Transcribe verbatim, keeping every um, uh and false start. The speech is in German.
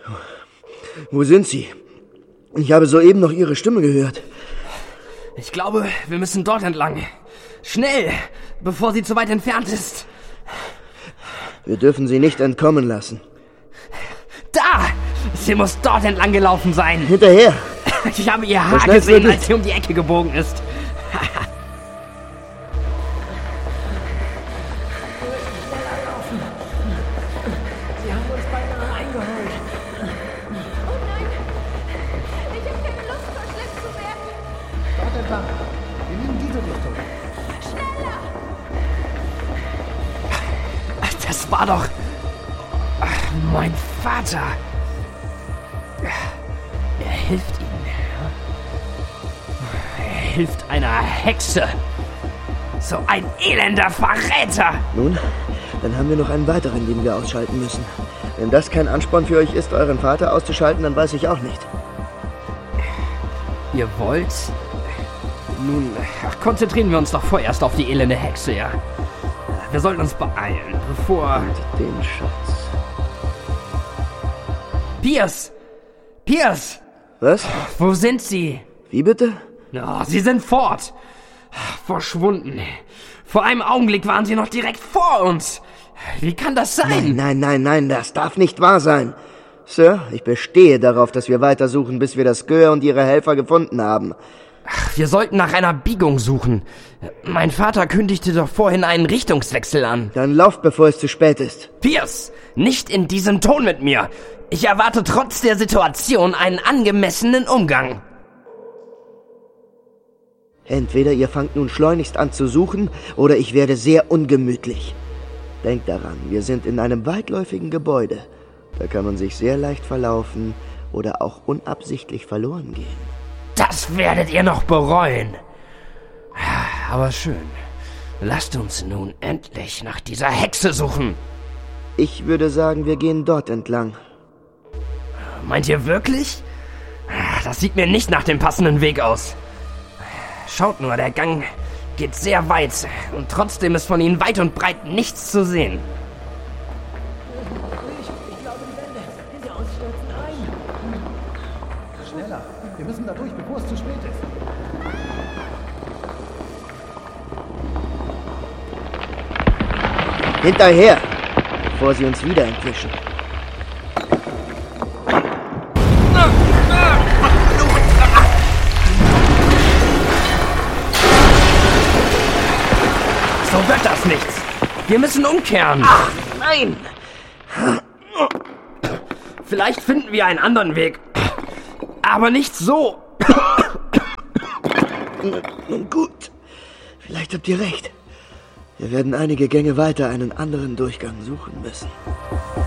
Wo sind Sie? Ich habe soeben noch Ihre Stimme gehört. Ich glaube, wir müssen dort entlang. Schnell, bevor sie zu weit entfernt ist. Wir dürfen sie nicht entkommen lassen. Da! Sie muss dort entlang gelaufen sein. Hinterher! Ich habe ihr Haar gesehen, als sie um die Ecke gebogen ist. Das war doch mein Vater. Er hilft ihnen. Er hilft einer Hexe. So ein elender Verräter. Nun, dann haben wir noch einen weiteren, den wir ausschalten müssen. Wenn das kein Ansporn für euch ist, euren Vater auszuschalten, dann weiß ich auch nicht. Ihr wollt? Nun, konzentrieren wir uns doch vorerst auf die elende Hexe, ja. Wir sollten uns beeilen, bevor... Und den Schatz. Pierce! Pierce! Was? Wo sind Sie? Wie bitte? Oh, Sie sind fort. Verschwunden. Vor einem Augenblick waren Sie noch direkt vor uns. Wie kann das sein? Nein, nein, nein, nein, das darf nicht wahr sein. Sir, ich bestehe darauf, dass wir weitersuchen, bis wir das Gör und ihre Helfer gefunden haben. Ach, wir sollten nach einer Biegung suchen. Mein Vater kündigte doch vorhin einen Richtungswechsel an. Dann lauft, bevor es zu spät ist. Pierce, nicht in diesem Ton mit mir. Ich erwarte trotz der Situation einen angemessenen Umgang. Entweder ihr fangt nun schleunigst an zu suchen, oder ich werde sehr ungemütlich. Denkt daran, wir sind in einem weitläufigen Gebäude. Da kann man sich sehr leicht verlaufen oder auch unabsichtlich verloren gehen. Das werdet ihr noch bereuen. Aber schön. Lasst uns nun endlich nach dieser Hexe suchen. Ich würde sagen, wir gehen dort entlang. Meint ihr wirklich? Das sieht mir nicht nach dem passenden Weg aus. Schaut nur, der Gang geht sehr weit und trotzdem ist von ihnen weit und breit nichts zu sehen. Ich glaube, die Wände hinter uns stürzen ein. Schneller, wir müssen da durch, bevor es zu spät ist. Hinterher, bevor sie uns wieder entwischen. So wird das nichts. Wir müssen umkehren. Ach, nein! Vielleicht finden wir einen anderen Weg. Aber nicht so. Nun gut, vielleicht habt ihr recht. Wir werden einige Gänge weiter einen anderen Durchgang suchen müssen.